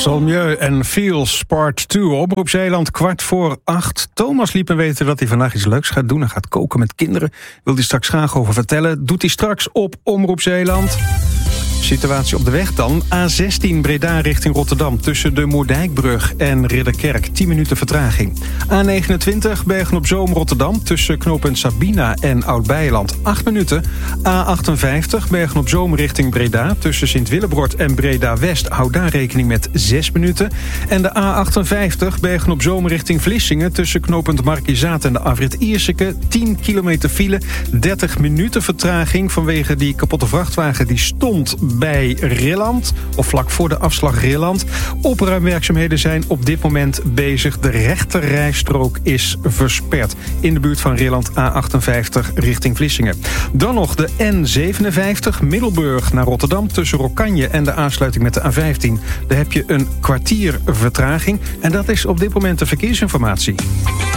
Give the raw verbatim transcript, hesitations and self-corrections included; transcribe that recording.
Saulnieu en Feels Part twee. Omroep Zeeland, kwart voor acht. Thomas liet me weten dat hij vandaag iets leuks gaat doen. Hij gaat koken met kinderen. Wil hij straks graag over vertellen. Doet hij straks op Omroep Zeeland. Situatie op de weg dan. A zestien Breda richting Rotterdam. Tussen de Moerdijkbrug en Ridderkerk. tien minuten vertraging. A negenentwintig Bergen-op-Zoom Rotterdam. Tussen knooppunt Sabina en Oud-Beijerland. acht minuten. A achtenvijftig Bergen-op-Zoom richting Breda. Tussen Sint-Willebrord en Breda-West. Houd daar rekening met zes minuten. En de A achtenvijftig Bergen-op-Zoom richting Vlissingen. Tussen knooppunt Markizaat en de afrit Ierseke. tien kilometer file. dertig minuten vertraging vanwege die kapotte vrachtwagen die stond bij Rilland, of vlak voor de afslag Rilland. Opruimwerkzaamheden zijn op dit moment bezig. De rechterrijstrook is versperd. In de buurt van Rilland A achtenvijftig richting Vlissingen. Dan nog de N zevenenvijftig Middelburg naar Rotterdam tussen Rokkanje en de aansluiting met de A vijftien. Daar heb je een kwartier vertraging. En dat is op dit moment de verkeersinformatie.